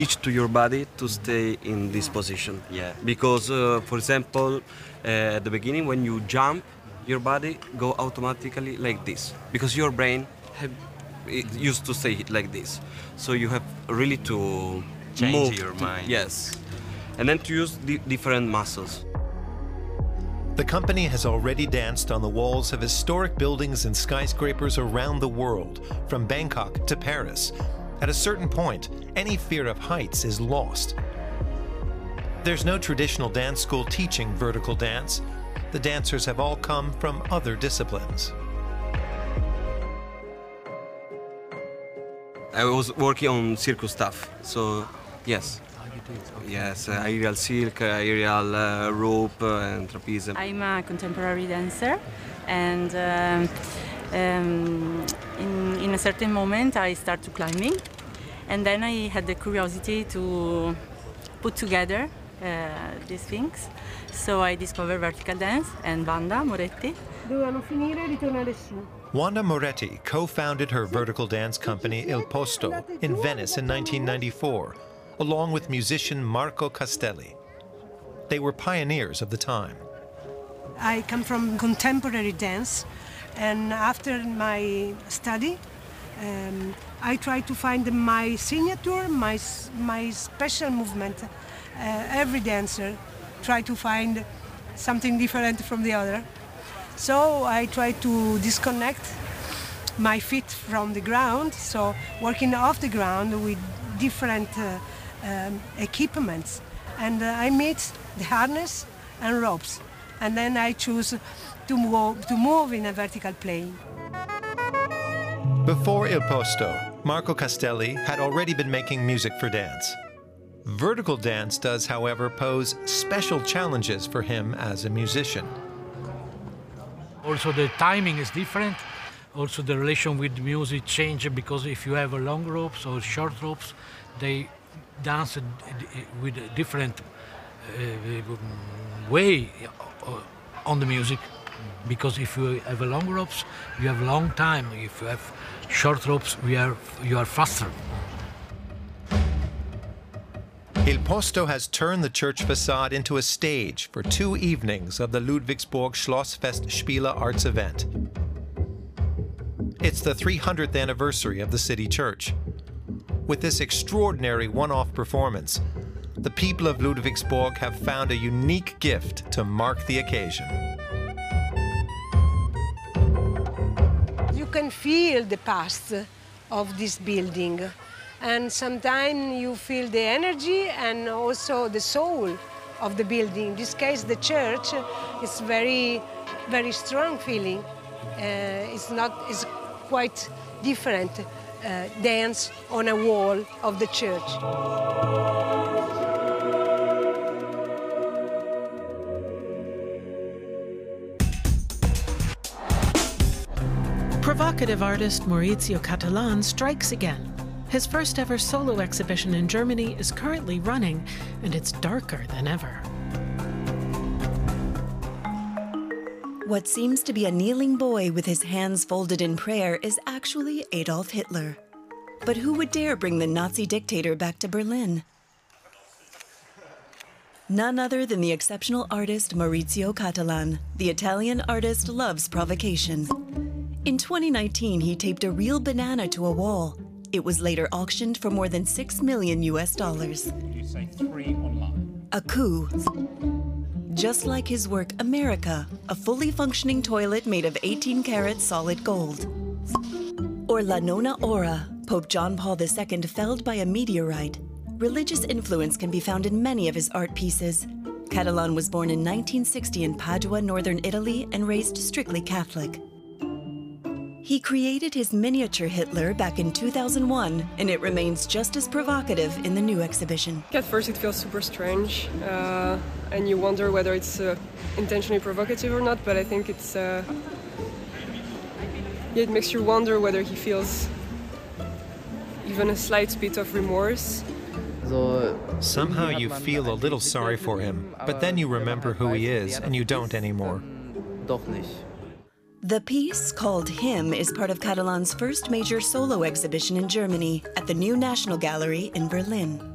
Teach to your body to stay in this position. Yeah. Because, for example, at the beginning when you jump, your body go automatically like this because your brain it used to stay like this. So you have really to change your mind. Yes. And then to use different muscles. The company has already danced on the walls of historic buildings and skyscrapers around the world, from Bangkok to Paris. At a certain point, any fear of heights is lost. There's no traditional dance school teaching vertical dance. The dancers have all come from other disciplines. I was working on circus stuff, so yes. Okay. Yes, aerial silk, aerial rope, and trapeze. I'm a contemporary dancer, and in a certain moment I started climbing, and then I had the curiosity to put together these things. So I discovered vertical dance and Wanda Moretti. Dovevano finire e ritornare su. Wanda Moretti co-founded her vertical dance company Il Posto in Venice in 1994, along with musician Marco Castelli. They were pioneers of the time. I come from contemporary dance, and after my study, I try to find my signature, my special movement. Every dancer try to find something different from the other. So I try to disconnect my feet from the ground, so working off the ground with different equipments. And I mix the harness and ropes, and then I choose to move in a vertical plane. Before Il Posto, Marco Castelli had already been making music for dance. Vertical dance does, however, pose special challenges for him as a musician. Also, the timing is different. Also, the relation with music changes because if you have long ropes or short ropes, they dance with a different way on the music. Because if you have long ropes, you have long time. If you have short ropes, you are faster. Il Posto has turned the church facade into a stage for 2 evenings of the Ludwigsburg Schlossfestspiele arts event. It's the 300th anniversary of the city church. With this extraordinary one-off performance, the people of Ludwigsburg have found a unique gift to mark the occasion. You can feel the past of this building. And sometimes you feel the energy and also the soul of the building. In this case, the church is very, very strong feeling. It's quite different dance on a wall of the church. Provocative artist Maurizio Cattelan strikes again. His first ever solo exhibition in Germany is currently running, and it's darker than ever. What seems to be a kneeling boy with his hands folded in prayer is actually Adolf Hitler. But who would dare bring the Nazi dictator back to Berlin? None other than the exceptional artist Maurizio Cattelan. The Italian artist loves provocation. In 2019, he taped a real banana to a wall. It was later auctioned for more than $6 million. You say 3 online. A coup. Just like his work America, a fully functioning toilet made of 18-karat solid gold. Or La Nona Ora, Pope John Paul II felled by a meteorite. Religious influence can be found in many of his art pieces. Cattelan was born in 1960 in Padua, northern Italy, and raised strictly Catholic. He created his miniature Hitler back in 2001, and it remains just as provocative in the new exhibition. At first it feels super strange, and you wonder whether it's intentionally provocative or not, but I think it's... it makes you wonder whether he feels even a slight bit of remorse. Somehow you feel a little sorry for him, but then you remember who he is, and you don't anymore. The piece, called Him, is part of Cattelan's first major solo exhibition in Germany at the New National Gallery in Berlin.